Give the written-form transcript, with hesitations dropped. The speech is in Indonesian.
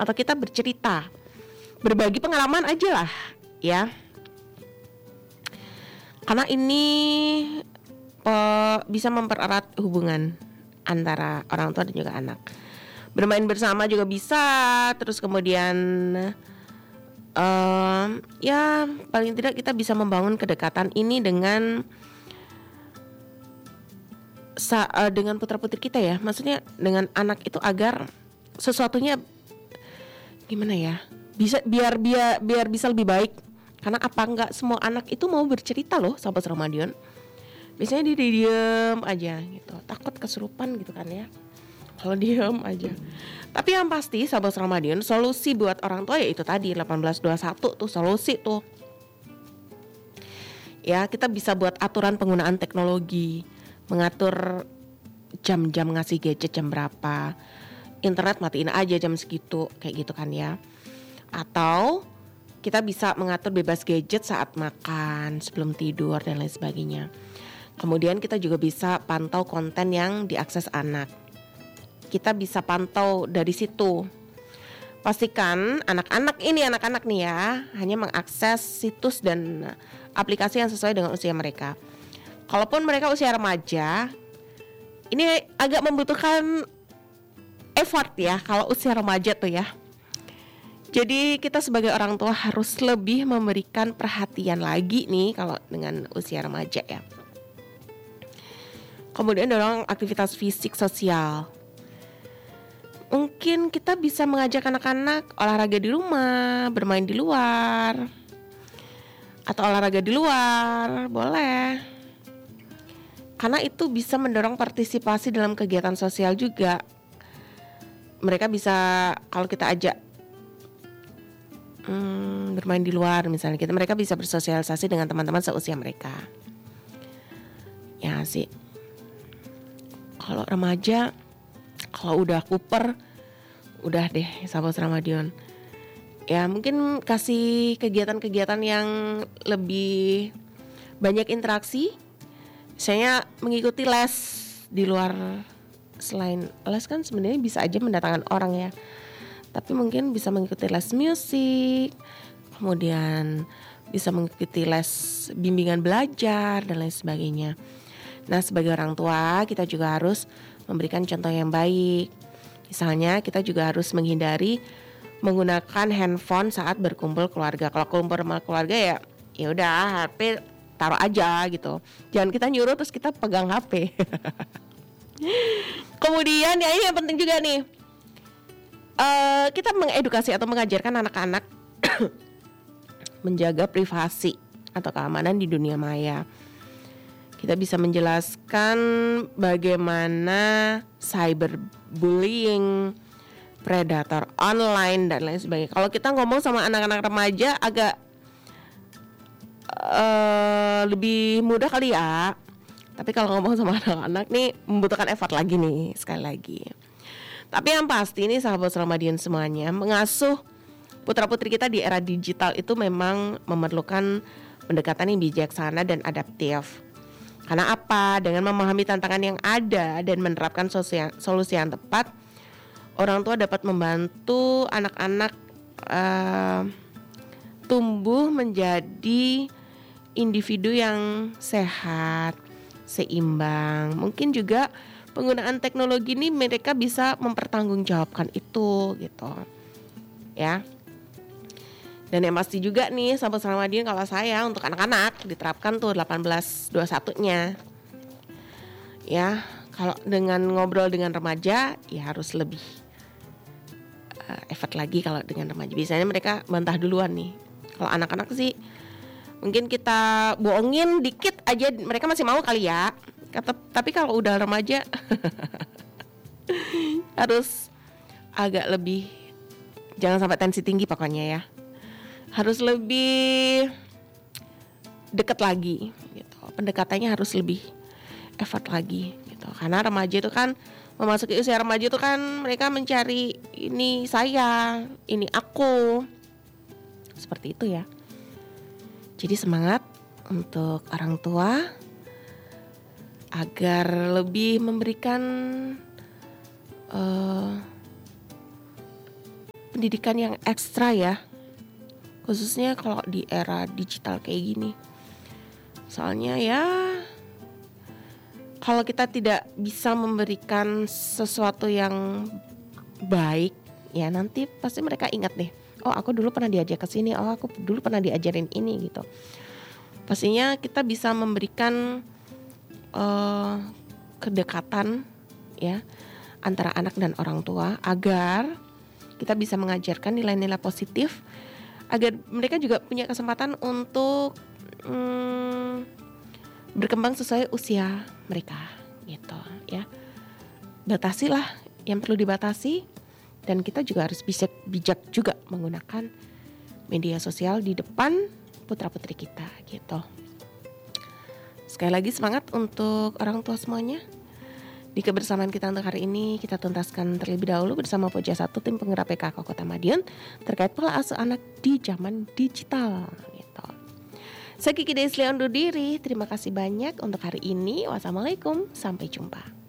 atau kita bercerita, berbagi pengalaman aja lah ya. Karena ini bisa mempererat hubungan antara orang tua dan juga anak. Bermain bersama juga bisa. Terus kemudian ya paling tidak kita bisa membangun kedekatan ini dengan putra-putri kita ya. Maksudnya dengan anak itu agar sesuatunya gimana ya, bisa biar bisa lebih baik. Karena apa enggak semua anak itu mau bercerita loh, sahabat Ramadan. Biasanya dia diem aja gitu, takut kesurupan gitu kan ya kalau diem aja. Tapi yang pasti sahabat Ramadan, solusi buat orang tua ya itu tadi 1821 tuh solusi tuh. Ya, kita bisa buat aturan penggunaan teknologi, mengatur jam-jam ngasih gadget jam berapa, internet matiin aja jam segitu, kayak gitu kan ya. Atau kita bisa mengatur bebas gadget saat makan, sebelum tidur dan lain sebagainya. Kemudian kita juga bisa pantau konten yang diakses anak. Kita bisa pantau dari situ. Pastikan anak-anak nih ya hanya mengakses situs dan aplikasi yang sesuai dengan usia mereka. Kalaupun mereka usia remaja, ini agak membutuhkan effort ya kalau usia remaja tuh ya. Jadi kita sebagai orang tua harus lebih memberikan perhatian lagi nih kalau dengan usia remaja ya. Kemudian dorong aktivitas fisik sosial. Mungkin kita bisa mengajak anak-anak olahraga di rumah, bermain di luar, atau olahraga di luar, boleh. Karena itu bisa mendorong partisipasi dalam kegiatan sosial juga. Mereka bisa, kalau kita ajak bermain di luar misalnya, mereka bisa bersosialisasi dengan teman-teman seusia mereka. Ya sih. Kalau remaja, kalau udah kuper, udah deh sahabat Ramadan. Ya mungkin kasih kegiatan-kegiatan yang lebih banyak interaksi. Misalnya mengikuti les di luar. Selain les kan sebenarnya bisa aja mendatangkan orang ya. Tapi mungkin bisa mengikuti les musik, kemudian bisa mengikuti les bimbingan belajar dan lain sebagainya. Nah, sebagai orang tua kita juga harus memberikan contoh yang baik. Misalnya kita juga harus menghindari menggunakan handphone saat berkumpul keluarga. Kalau kumpul sama keluarga ya udah HP taruh aja gitu. Jangan kita nyuruh terus kita pegang HP. Kemudian ya ini yang penting juga nih. Kita mengedukasi atau mengajarkan anak-anak menjaga privasi atau keamanan di dunia maya. Kita bisa menjelaskan bagaimana cyberbullying, predator online dan lain sebagainya. Kalau kita ngomong sama anak-anak remaja agak lebih mudah kali ya. Tapi kalau ngomong sama anak-anak nih membutuhkan effort lagi nih, sekali lagi. Tapi yang pasti nih sahabat Ramadan semuanya, mengasuh putra-putri kita di era digital itu memang memerlukan pendekatan yang bijaksana dan adaptif. Karena apa? Dengan memahami tantangan yang ada dan menerapkan solusi yang tepat, orang tua dapat membantu anak-anak tumbuh menjadi individu yang sehat, seimbang. Mungkin juga penggunaan teknologi ini mereka bisa mempertanggungjawabkan itu gitu. Ya. Dan yang pasti juga nih sahabat Ramadan, kalau saya untuk anak-anak diterapkan tuh 1821-nya. Ya, kalau dengan ngobrol dengan remaja ya harus lebih effort lagi kalau dengan remaja. Biasanya mereka bantah duluan nih. Kalau anak-anak sih mungkin kita bohongin dikit aja mereka masih mau kali ya. Tapi kalau udah remaja harus agak lebih, jangan sampai tensi tinggi pokoknya ya. Harus lebih dekat lagi gitu. Pendekatannya harus lebih effort lagi gitu. Karena remaja itu kan memasuki usia remaja itu kan mereka mencari ini saya, ini aku. Seperti itu ya. Jadi semangat untuk orang tua agar lebih memberikan pendidikan yang ekstra ya, khususnya kalau di era digital kayak gini. Soalnya ya, kalau kita tidak bisa memberikan sesuatu yang baik, ya nanti pasti mereka ingat deh. Oh, aku dulu pernah diajak ke sini. Oh, aku dulu pernah diajarin ini gitu. Pastinya kita bisa memberikan kedekatan ya antara anak dan orang tua, agar kita bisa mengajarkan nilai-nilai positif, agar mereka juga punya kesempatan untuk berkembang sesuai usia mereka gitu ya. Batasilah yang perlu dibatasi, dan kita juga harus bijak juga menggunakan media sosial di depan putra-putri kita gitu. Sekali lagi semangat untuk orang tua semuanya. Di kebersamaan kita untuk hari ini, kita tuntaskan terlebih dahulu bersama Pojok 1 Tim Penggerak PKK Kota Madiun terkait pola asuh anak di zaman digital gitu. Saya Kiki Desli undur diri. Terima kasih banyak untuk hari ini. Wassalamualaikum, sampai jumpa.